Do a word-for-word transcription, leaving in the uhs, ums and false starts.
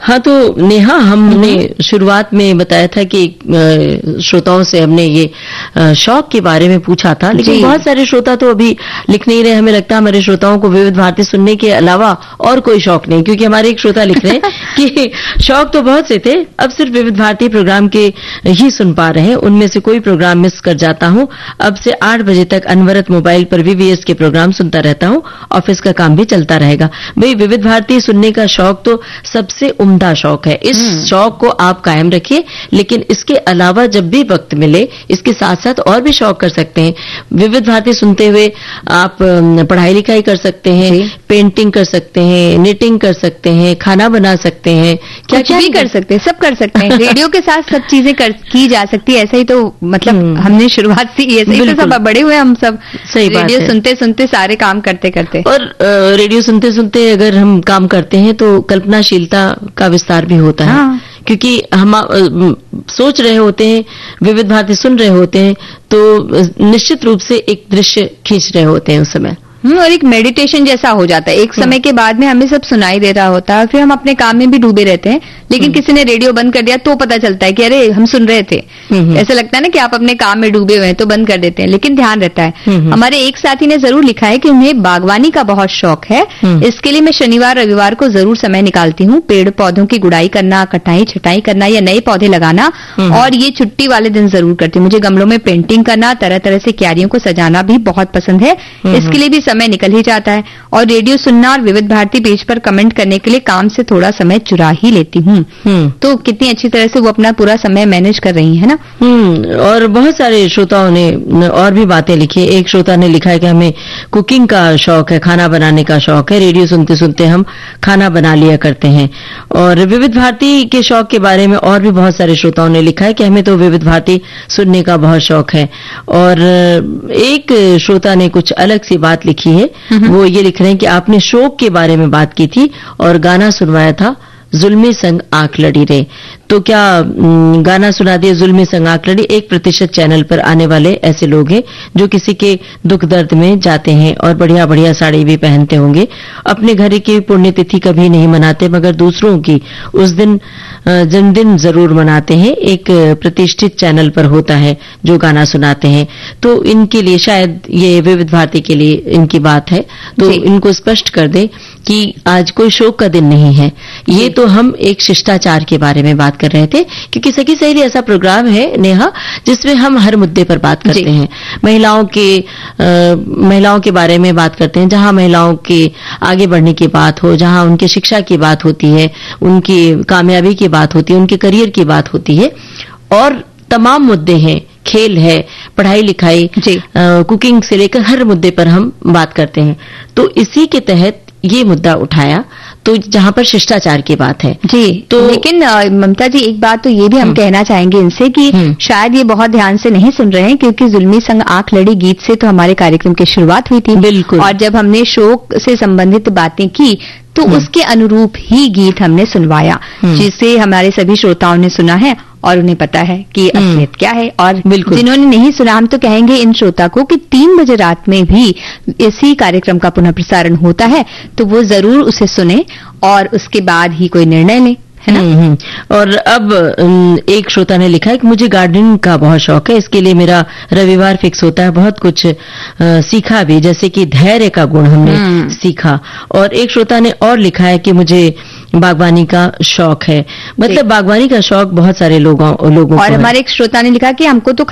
हाँ, तो नेहा, हमने शुरुआत में बताया था कि श्रोताओं से हमने ये शौक के बारे में पूछा था, लेकिन बहुत सारे श्रोता तो अभी लिख नहीं रहे। हमें लगता है हमारे श्रोताओं को विविध भारती सुनने के अलावा और कोई शौक नहीं, क्योंकि हमारे एक श्रोता लिख रहे हैं कि शौक तो बहुत से थे, अब सिर्फ विविध भारती प्रोग्राम के ही सुन पा रहे हैं, उनमें से कोई प्रोग्राम मिस कर जाता हूं। अब से आठ बजे तक अनवरत मोबाइल पर वीवीएस के प्रोग्राम सुनता रहता हूं, ऑफिस का काम भी चलता रहेगा। भाई, विविध भारती सुनने का शौक तो सबसे उम्दा शौक है। इस शौक को आप कायम रखिए, लेकिन इसके अलावा जब भी वक्त मिले इसके साथ साथ और भी शौक कर सकते हैं। विविध भारती सुनते हुए आप पढ़ाई लिखाई कर सकते हैं, पेंटिंग कर सकते हैं, निटिंग कर सकते हैं, खाना बना सकते हैं, क्या क्या भी कर सकते हैं, सब कर सकते हैं। रेडियो के साथ सब चीजें कर, की जा सकती है। ऐसा ही तो मतलब हमने शुरुआत से ऐसे ही तो सब बड़े हुए हम सब। सही बात है, रेडियो सुनते सुनते सारे काम करते करते। और रेडियो सुनते सुनते अगर हम काम करते हैं तो कल्पनाशीलता का विस्तार भी होता है। हाँ। क्योंकि हम सोच रहे होते हैं, विविध भारती सुन रहे होते हैं, तो निश्चित रूप से एक दृश्य खींच रहे होते हैं उस समय, और एक मेडिटेशन जैसा हो जाता है। एक समय के बाद में हमें सब सुनाई दे रहा होता है, फिर हम अपने काम में भी डूबे रहते हैं, लेकिन किसी ने रेडियो बंद कर दिया तो पता चलता है कि अरे हम सुन रहे थे। ऐसा लगता है ना कि आप अपने काम में डूबे हुए हैं तो बंद कर देते हैं, लेकिन ध्यान रहता है। हमारे एक साथी ने जरूर लिखा है कि उन्हें बागवानी का बहुत शौक है। इसके लिए मैं शनिवार रविवार को जरूर समय निकालती हूँ। पेड़ पौधों की गुड़ाई करना, कटाई छटाई करना या नए पौधे लगाना, और ये छुट्टी वाले दिन जरूर करती हूँ। मुझे गमलों में पेंटिंग करना, तरह तरह से क्यारियों को सजाना भी बहुत पसंद है। इसके लिए भी समय निकल ही जाता है। और रेडियो सुनना और विविध भारती पेज पर कमेंट करने के लिए काम से थोड़ा समय चुरा ही लेती हूँ। तो कितनी अच्छी तरह से वो अपना पूरा समय मैनेज कर रही है ना। हम्म और बहुत सारे श्रोताओं ने और भी बातें लिखी। एक श्रोता ने लिखा है कि हमें कुकिंग का शौक है, खाना बनाने का शौक है, रेडियो सुनते सुनते हम खाना बना लिया करते हैं। और विविध भारती के शौक के बारे में और भी बहुत सारे श्रोताओं ने लिखा है कि हमें तो विविध भारती सुनने का बहुत शौक है। और एक श्रोता ने कुछ अलग सी बात लिखी है, वो ये लिख रहे हैं कि आपने शोक के बारे में बात की थी और गाना सुनवाया था, जुल्मी संग आंख लड़ी रे। तो क्या गाना सुना दिए, जुल्मी संग आंख लड़ी। एक प्रतिशत चैनल पर आने वाले ऐसे लोग हैं जो किसी के दुख दर्द में जाते हैं और बढ़िया बढ़िया साड़ी भी पहनते होंगे। अपने घर की पुण्यतिथि कभी नहीं मनाते, मगर दूसरों की उस दिन जन्मदिन जरूर मनाते हैं। एक प्रतिष्ठित चैनल पर होता है जो गाना सुनाते हैं। तो इनके लिए शायद ये विविध भारती के लिए इनकी बात है, तो इनको स्पष्ट कर दे कि आज कोई शोक का दिन नहीं है। ये तो हम एक शिष्टाचार के बारे में बात कर रहे थे, क्योंकि सखी सहेली ऐसा प्रोग्राम है नेहा जिसमें हम हर मुद्दे पर बात करते हैं। महिलाओं के आ, महिलाओं के बारे में बात करते हैं, जहां महिलाओं के आगे बढ़ने की बात हो, जहां उनके शिक्षा की बात होती है, उनकी कामयाबी की बात होती है, उनके करियर की बात होती है, और तमाम मुद्दे हैं। खेल है, पढ़ाई लिखाई, कुकिंग से लेकर हर मुद्दे पर हम बात करते हैं। तो इसी के तहत ये मुद्दा उठाया, तो जहां पर शिष्टाचार की बात है जी। तो लेकिन ममता जी, एक बात तो ये भी हम कहना चाहेंगे इनसे कि शायद ये बहुत ध्यान से नहीं सुन रहे हैं, क्योंकि जुल्मी संग आंख लड़ी गीत से तो हमारे कार्यक्रम की शुरुआत हुई थी। बिल्कुल। और जब हमने शोक से संबंधित बातें की तो उसके अनुरूप ही गीत हमने सुनवाया, जिसे हमारे सभी श्रोताओं ने सुना है और उन्हें पता है कि असलियत क्या है। और जिन्होंने नहीं सुना, हम तो कहेंगे इन श्रोता को कि तीन बजे रात में भी इसी कार्यक्रम का पुनः प्रसारण होता है, तो वो जरूर उसे सुने और उसके बाद ही कोई निर्णय लें, है ना। और अब एक श्रोता ने लिखा है कि मुझे गार्डनिंग का बहुत शौक है, इसके लिए मेरा रविवार फिक्स होता है। बहुत कुछ आ, सीखा भी, जैसे कि धैर्य का गुण हमने सीखा। और एक श्रोता ने और लिखा है कि मुझे बागवानी का शौक है। मतलब बागवानी का शौक बहुत सारे लोगों लोगों को और हमारे एक श्रोता ने लिखा कि हमको तो